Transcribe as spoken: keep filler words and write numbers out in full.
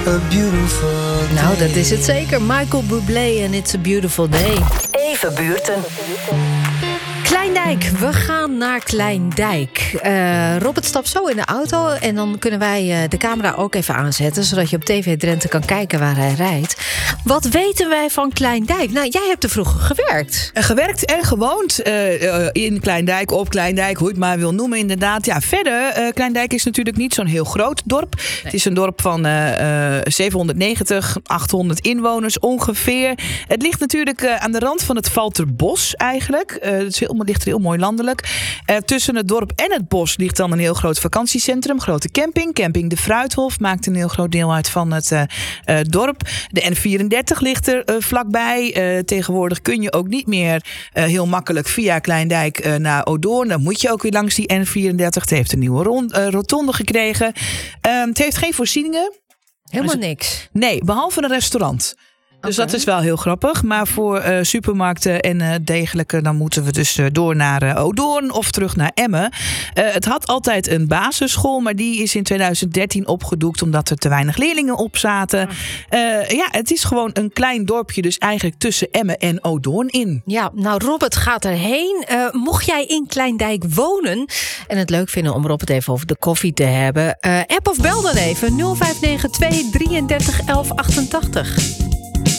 a beautiful day. Nou, dat is het zeker. Michael Bublé en It's a Beautiful Day. Even buurten. Kleindijk, we gaan naar Kleindijk. Uh, Robert stapt zo in de auto en dan kunnen wij uh, de camera ook even aanzetten, zodat je op T V Drenthe kan kijken waar hij rijdt. Wat weten wij van Kleindijk? Nou, jij hebt er vroeger gewerkt. Uh, gewerkt en gewoond uh, uh, in Kleindijk, op Kleindijk, hoe je het maar wil noemen inderdaad. Ja, verder, uh, Kleindijk is natuurlijk niet zo'n heel groot dorp. Nee. Het is een dorp van uh, uh, zevenhonderdnegentig, achthonderd inwoners ongeveer. Het ligt natuurlijk uh, aan de rand van het Valterbos eigenlijk. Uh, het is heel Het ligt er heel mooi landelijk. Uh, tussen het dorp en het bos ligt dan een heel groot vakantiecentrum. Grote camping. Camping De Fruithof maakt een heel groot deel uit van het uh, uh, dorp. De N vierendertig ligt er uh, vlakbij. Uh, tegenwoordig kun je ook niet meer uh, heel makkelijk via Kleindijk uh, naar Odoorn. Dan moet je ook weer langs die N vierendertig. Het heeft een nieuwe rond, uh, rotonde gekregen. Uh, het heeft geen voorzieningen. Helemaal dus, niks? Nee, behalve een restaurant. Dus okay. Dat is wel heel grappig. Maar voor uh, supermarkten en uh, dergelijke, dan moeten we dus uh, door naar uh, Odoorn of terug naar Emmen. Uh, het had altijd een basisschool, maar die is in twintig dertien opgedoekt omdat er te weinig leerlingen op zaten. Uh, ja, het is gewoon een klein dorpje, dus eigenlijk tussen Emmen en Odoorn in. Ja, nou Robert gaat erheen. Uh, mocht jij in Kleindijk wonen en het leuk vinden om Robert even over de koffie te hebben, uh, app of bel dan even nul vijf negen twee drieëndertig elf achtentachtig.